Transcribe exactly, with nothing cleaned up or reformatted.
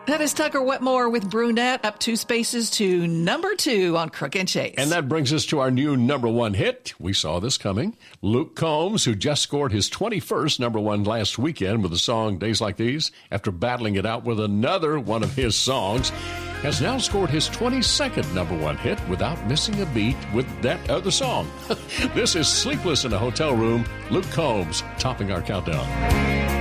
That is Tucker Wetmore with Brunette, up two spaces to number two on Crook and Chase. And that brings us to our new number one hit. We saw this coming. Luke Combs, who just scored his twenty-first number one last weekend with the song Days Like These, after battling it out with another one of his songs, has now scored his twenty-second number one hit without missing a beat with that other song. This is Sleepless in a Hotel Room. Luke Combs topping our countdown.